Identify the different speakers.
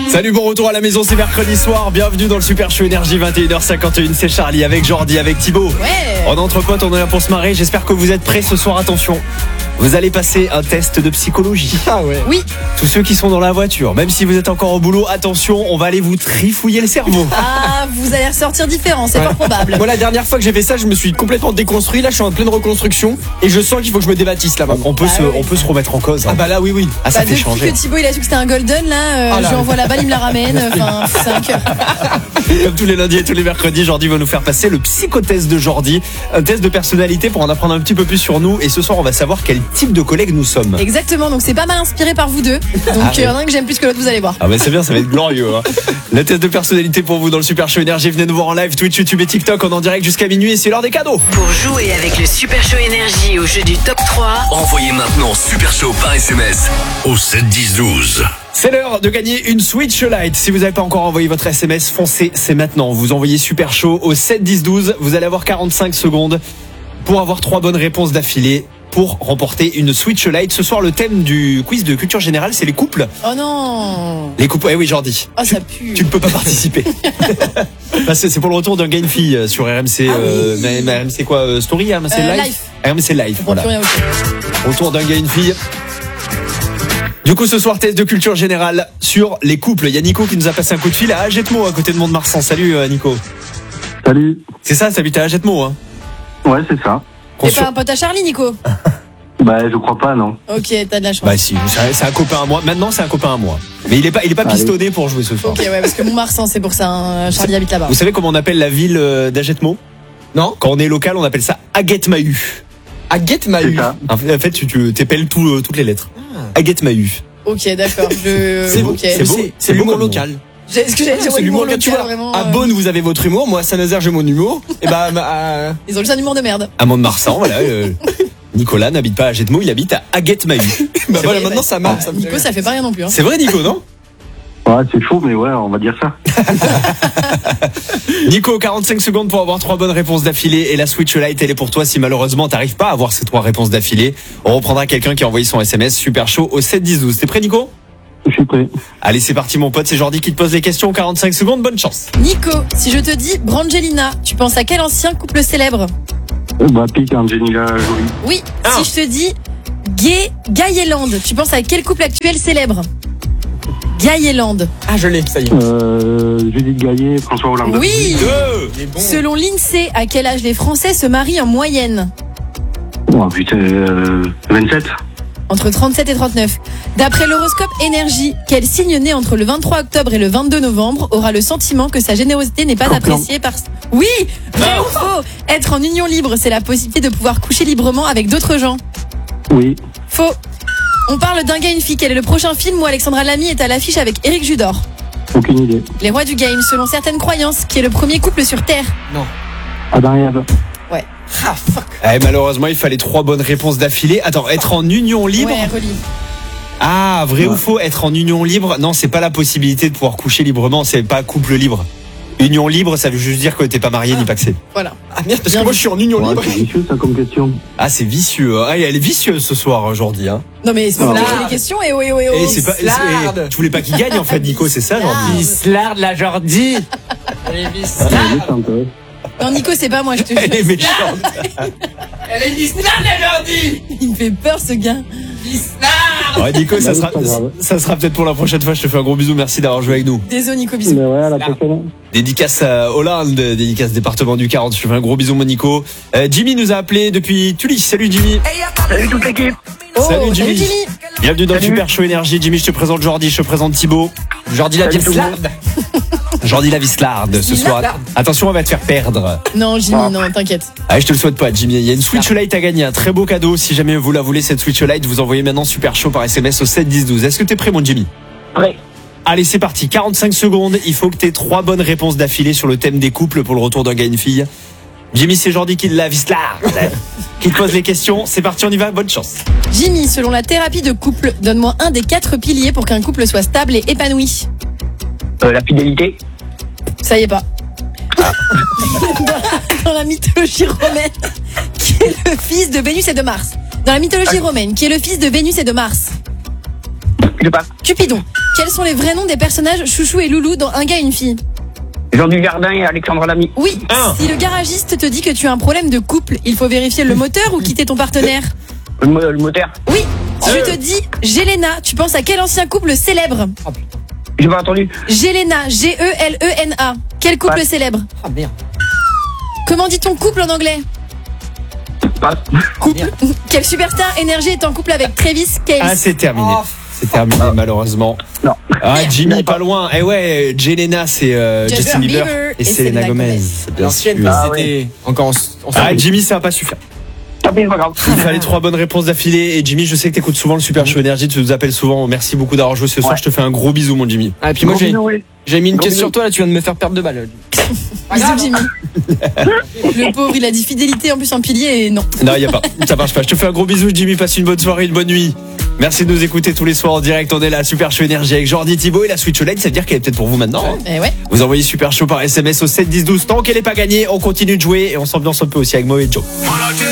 Speaker 1: Salut, bon retour à la maison, c'est mercredi soir. Bienvenue dans le Super Show Énergie, 21h51. C'est Charlie avec Jordi, avec Thibaut.
Speaker 2: Ouais.
Speaker 1: En entre potes, on est là pour se marrer. J'espère que vous êtes prêts ce soir. Attention, vous allez passer un test de psychologie.
Speaker 3: Ah ouais.
Speaker 2: Oui.
Speaker 1: Tous ceux qui sont dans la voiture, même si vous êtes encore au boulot, attention, on va aller vous trifouiller le cerveau.
Speaker 2: Ah, vous allez ressortir différent, c'est fort probable.
Speaker 3: Moi, la dernière fois que j'ai fait ça, je me suis complètement déconstruit. Là, je suis en pleine reconstruction et je sens qu'il faut que je me débâtisse là-bas.
Speaker 1: On peut se remettre en cause.
Speaker 3: Ah bah là, oui.
Speaker 1: Ah, ça fait
Speaker 2: depuis
Speaker 1: changer.
Speaker 2: que Thibaut il a su que c'était un golden là, je lui envoie la balle, il me la ramène. Enfin, c'est un cœur.
Speaker 1: Comme tous les lundis et tous les mercredis, Jordi va nous faire passer le psychotest de Jordi, un test de personnalité pour en apprendre un petit peu plus sur nous. Et ce soir, on va savoir quel type de collègue nous sommes.
Speaker 2: Exactement, donc c'est pas mal inspiré par vous deux. Donc il y en a un que j'aime plus que l'autre, vous allez voir.
Speaker 1: Ah bah c'est bien, ça va être glorieux. Hein. Le test de personnalité pour vous dans le Super Show Énergie. Venez nous voir en live, Twitch, YouTube et TikTok. On est en direct jusqu'à minuit et c'est l'heure des cadeaux.
Speaker 4: Pour jouer avec le Super Show Énergie au jeu du top 3,
Speaker 5: Envoyez maintenant Super Show par SMS au 7 10 12.
Speaker 1: C'est l'heure de gagner une Switch Lite. Si vous n'avez pas encore envoyé votre SMS, foncez, c'est maintenant. Vous envoyez Super Show au 7 10 12. Vous allez avoir 45 secondes pour avoir 3 bonnes réponses d'affilée pour remporter une Switch Lite. Ce soir, le thème du quiz de culture générale, c'est les couples.
Speaker 2: Oh non.
Speaker 1: Les couples, eh oui Jordi.
Speaker 2: Oh, ça pue.
Speaker 1: Tu ne peux pas participer. C'est pour le retour d'un gars et une fille sur RMC. RMC quoi Story, RMC Live. RMC Live, voilà. Retour d'un gars et une fille. Du coup, ce soir, test de culture générale sur les couples. Il y a Nico qui nous a passé un coup de fil à Agetmo, à côté de Mont-de-Marsan. Salut Nico.
Speaker 6: Salut.
Speaker 1: C'est ça, t'habites à Agetmo, hein?
Speaker 6: Ouais, c'est ça.
Speaker 2: T'es pas un pote à Charlie, Nico?
Speaker 6: Bah, je crois pas, non.
Speaker 2: Ok, t'as de la chance.
Speaker 1: Bah si, c'est un copain à moi. Maintenant, c'est un copain à moi. Mais il est pas pistonné pour jouer ce soir.
Speaker 2: Ok, ouais, parce que Mont-Marsan, c'est pour ça, hein. Charlie habite là-bas.
Speaker 1: Vous savez comment on appelle la ville d'Agetmo?
Speaker 3: Non.
Speaker 1: Quand on est local, on appelle ça Aguette-Mahu.
Speaker 3: Aguette-Mahu.
Speaker 1: En fait, tu t'épelles toutes les lettres. Aguette-Mahu.
Speaker 2: Ok, d'accord.
Speaker 3: C'est beau.
Speaker 2: Okay.
Speaker 3: C'est l'humour local.
Speaker 2: Est-ce que j'allais dire
Speaker 3: C'est l'humour local, tu vois.
Speaker 2: vraiment,
Speaker 3: À Beaune, vous avez votre humour. Moi, à Saint-Nazaire, j'ai mon humour. Et bah,
Speaker 2: Ils ont juste un humour de merde.
Speaker 1: À Mont-de-Marsan, voilà. Nicolas n'habite pas à Agetmo, il habite à Aguette-Mahu.
Speaker 3: bah voilà,
Speaker 2: vrai,
Speaker 3: maintenant ça marche. Ça me fait
Speaker 2: Nico,
Speaker 3: rire.
Speaker 2: ça fait pas rien non plus. Hein.
Speaker 1: C'est vrai, Nico, non?
Speaker 6: Ouais, c'est chaud, mais ouais, on va dire ça.
Speaker 1: Nico, 45 secondes pour avoir 3 bonnes réponses d'affilée. Et la Switch Lite, elle est pour toi. Si malheureusement t'arrives pas à avoir ces 3 réponses d'affilée, on reprendra quelqu'un qui a envoyé son SMS Super Show au 7 10 12. T'es prêt, Nico?
Speaker 6: Je suis prêt.
Speaker 1: Allez, c'est parti, mon pote. C'est Jordi qui te pose les questions. 45 secondes, bonne chance.
Speaker 2: Nico, si je te dis Brangelina, tu penses à quel ancien couple célèbre?
Speaker 6: Bah, Pique, Angelina Jolie.
Speaker 2: Oui. Si je te dis Gayeland, tu penses à quel couple actuel célèbre? Gayeland.
Speaker 3: Ah, je l'ai, ça y est.
Speaker 6: Judith Gaillet, François Hollande.
Speaker 2: Oui.
Speaker 3: Il est bon.
Speaker 2: Selon l'INSEE, à quel âge les Français se marient en moyenne?
Speaker 6: Oh, putain, 27.
Speaker 2: Entre 37 et 39. D'après l'horoscope Énergie, quel signe né entre le 23 octobre et le 22 novembre aura le sentiment que sa générosité n'est pas
Speaker 6: Scorpion.
Speaker 2: appréciée par... Oui. Vrai ou faux? Être en union libre, c'est la possibilité de pouvoir coucher librement avec d'autres gens.
Speaker 6: Oui.
Speaker 2: Faux. On parle d'un gars et une fille. Quel est le prochain film où Alexandra Lamy est à l'affiche avec Éric Judor?
Speaker 6: Aucune idée.
Speaker 2: Les rois du game, selon certaines croyances, qui est le premier couple sur Terre?
Speaker 6: Adam et Ève.
Speaker 2: Ouais.
Speaker 3: Ah, fuck.
Speaker 1: Malheureusement, il fallait 3 bonnes réponses d'affilée. Attends, être en union libre?
Speaker 2: Ouais, relis.
Speaker 1: Ah, vrai ou faux? Être en union libre? Non, c'est pas la possibilité de pouvoir coucher librement. C'est pas couple libre. Union libre, ça veut juste dire que t'es pas marié ni paxé.
Speaker 2: Voilà.
Speaker 3: Ah merde, parce
Speaker 2: Bien
Speaker 3: que moi
Speaker 2: vu.
Speaker 3: je suis en union
Speaker 6: Ouais,
Speaker 3: libre.
Speaker 6: c'est vicieux, ça, comme question.
Speaker 1: Ah, c'est vicieux. Ah, elle est vicieuse ce soir, aujourd'hui. Hein.
Speaker 2: Non mais c'est pas
Speaker 6: Ah.
Speaker 2: les questions. Et oh, et oh, et oh.
Speaker 1: Et c'est pas.
Speaker 3: Slarde.
Speaker 1: Tu voulais pas qu'il gagne en fait, Nico, c'est ça, Jordi?
Speaker 3: Vislarde la Jordi. Elle est
Speaker 6: Elle est
Speaker 3: vislarde.
Speaker 6: méchante, ouais.
Speaker 2: Non Nico, c'est pas moi, je te
Speaker 1: Elle est
Speaker 2: jure.
Speaker 1: méchante.
Speaker 3: Elle est vislarde la Jordi.
Speaker 2: Il me fait peur ce gars.
Speaker 3: Vislarde.
Speaker 1: Ouais, Nico, ça
Speaker 6: Bah oui,
Speaker 1: sera,
Speaker 6: c'est pas grave.
Speaker 1: ça sera peut-être pour la prochaine fois. Je te fais un gros bisou. Merci d'avoir joué avec nous.
Speaker 2: Désolé Nico, bisous.
Speaker 6: Mais ouais, à la prochaine.
Speaker 1: Dédicace à Hollande, dédicace département du 40. Je te fais un gros bisou, mon Nico. Jimmy nous a appelé depuis Tully. Salut, Jimmy.
Speaker 6: Salut toute l'équipe.
Speaker 2: Oh,
Speaker 1: Salut, Jimmy.
Speaker 2: Jimmy.
Speaker 1: Bienvenue dans le
Speaker 6: Salut.
Speaker 1: Super Show Énergie. Jimmy, je te présente Jordi, je te présente Thibaut.
Speaker 3: Jordi la
Speaker 6: Salut tout le monde.
Speaker 3: vislarde.
Speaker 1: Jordi la Vislarde ce soir.
Speaker 3: Vislarde.
Speaker 1: Attention, on va te faire perdre.
Speaker 2: Non Jimmy, non, t'inquiète.
Speaker 1: Ah, je te le souhaite pas, Jimmy. Il y a une Switch Lite à gagner, un très beau cadeau. Si jamais vous la voulez, cette Switch Lite, vous envoyez maintenant Super Show par SMS au 7 10 12. Est-ce que t'es prêt, mon Jimmy?
Speaker 6: Prêt.
Speaker 1: Allez, c'est parti. 45 secondes. Il faut que t'aies 3 bonnes réponses d'affilée sur le thème des couples pour le retour d'un gars et une fille. Jimmy, c'est Jordi qui la Vislarde qui te pose les questions. C'est parti, on y va. Bonne chance.
Speaker 2: Jimmy, selon la thérapie de couple, donne-moi un des 4 piliers pour qu'un couple soit stable et épanoui.
Speaker 6: La fidélité.
Speaker 2: Ça y est pas. Dans la mythologie romaine, qui est le fils de Vénus et de Mars. Dans la mythologie romaine, qui est le fils de Vénus et de Mars.
Speaker 6: Je passe.
Speaker 2: Cupidon. Quels sont les vrais noms des personnages Chouchou et Loulou dans Un gars, une fille?
Speaker 6: Jean Dujardin et Alexandre Lamy.
Speaker 2: Oui. Si le garagiste te dit que tu as un problème de couple, il faut vérifier le moteur ou quitter ton partenaire?
Speaker 6: Le moteur.
Speaker 2: Oui. Si je te dis Gélena, tu penses à quel ancien couple célèbre?
Speaker 6: J'ai pas entendu.
Speaker 2: Gélena, G-E-L-E-N-A. Quel couple célèbre?
Speaker 3: Ah merde.
Speaker 2: Comment dit-on couple en anglais?
Speaker 6: Passe.
Speaker 2: Couple. Quel superstar énergie est en couple avec Travis Kelce?
Speaker 1: Ah, c'est terminé. C'est terminé, malheureusement.
Speaker 6: Non.
Speaker 1: Ah, Jimmy, pas loin. Eh ouais, Jelena, c'est Justin Bieber et Selena Gomez.
Speaker 3: L'ancienne, c'était encore.
Speaker 1: Ah, Jimmy, ça va pas suffire.
Speaker 6: Tant pis, c'est pas grave.
Speaker 1: Il fallait 3 bonnes réponses d'affilée. Et Jimmy, je sais que t'écoutes souvent le Super Show Énergie, tu nous appelles souvent. Merci beaucoup d'avoir joué ce soir. Je te fais un gros bisou, mon Jimmy.
Speaker 3: Ah, et puis moi,
Speaker 6: Oui.
Speaker 3: j'ai mis une
Speaker 6: Gros
Speaker 3: pièce
Speaker 6: bisous.
Speaker 3: sur toi, là, tu viens de me faire perdre de balles.
Speaker 2: Bisous, Jimmy. Le pauvre, il a dit fidélité en plus en pilier et non.
Speaker 1: Non, y a pas. Ça marche pas. Je te fais un gros bisou, Jimmy. Passe une bonne soirée, une bonne nuit. Merci de nous écouter tous les soirs en direct. On est là, Super Show Énergie avec Jordi Thibaut et la Switch OLED. Ça veut dire qu'elle est peut-être pour vous maintenant. Hein.
Speaker 2: Eh ouais.
Speaker 1: Vous envoyez Super Show par SMS au 7 10 12. Tant qu'elle est pas gagnée, on continue de jouer et on s'ambiance un peu aussi avec Mo et Joe.